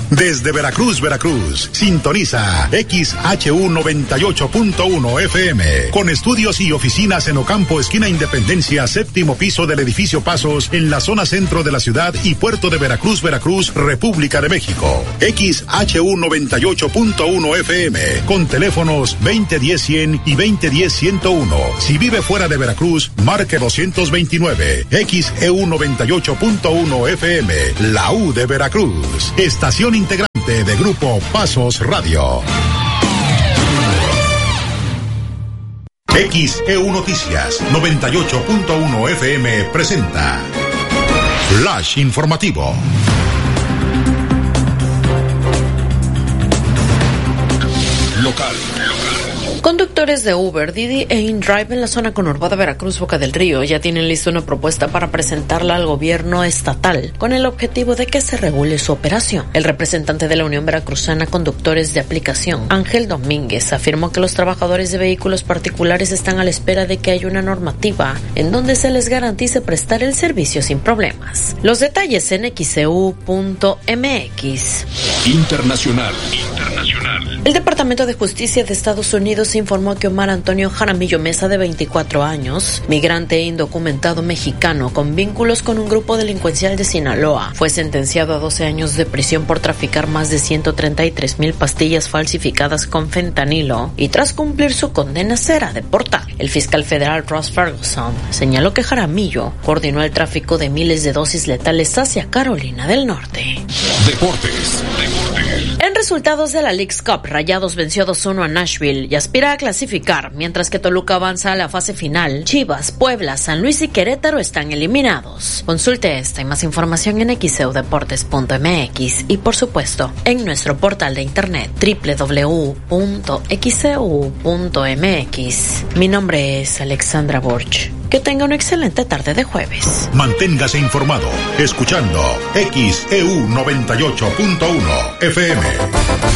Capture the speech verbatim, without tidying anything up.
Desde Veracruz, Veracruz, sintoniza X H U noventa y ocho punto uno F M, con estudios y oficinas en Ocampo, esquina Independencia, séptimo piso del edificio Pasos, en la zona centro de la ciudad y puerto de Veracruz, Veracruz, República de México. X H U noventa y ocho punto uno F M, con teléfonos veinte diez cien y veinte diez ciento uno. Si vive fuera de Veracruz, marque doscientos veintinueve. X E U noventa y ocho punto uno F M, la U de Veracruz. Estación integrante de Grupo Pasos Radio. X E U Noticias noventa y ocho punto uno F M presenta Flash Informativo. Local. Conductores de Uber, Didi e InDrive en la zona conurbada de Veracruz, Boca del Río, ya tienen lista una propuesta para presentarla al gobierno estatal con el objetivo de que se regule su operación. El representante de la Unión Veracruzana Conductores de Aplicación, Ángel Domínguez, afirmó que los trabajadores de vehículos particulares están a la espera de que haya una normativa en donde se les garantice prestar el servicio sin problemas. Los detalles en X E U punto M X. Internacional. Internacional. El Departamento de Justicia de Estados Unidos informó que Omar Antonio Jaramillo Mesa, de veinticuatro años, migrante e indocumentado mexicano con vínculos con un grupo delincuencial de Sinaloa, fue sentenciado a doce años de prisión por traficar más de ciento treinta y tres mil pastillas falsificadas con fentanilo y tras cumplir su condena será deportado. El fiscal federal Ross Ferguson señaló que Jaramillo coordinó el tráfico de miles de dosis letales hacia Carolina del Norte. Deportes. Deportes. En resultados de la Leagues Cup, Rayados venció dos uno a Nashville y aspira a clasificar, mientras que Toluca avanza a la fase final. Chivas, Puebla, San Luis y Querétaro están eliminados. Consulte esta y más información en x e u deportes punto m x y, por supuesto, en nuestro portal de internet doble u doble u doble u punto x e u punto m x. Mi nombre es Alexandra Borch. Que tenga una excelente tarde de jueves. Manténgase informado escuchando X E U noventa y ocho punto uno F M.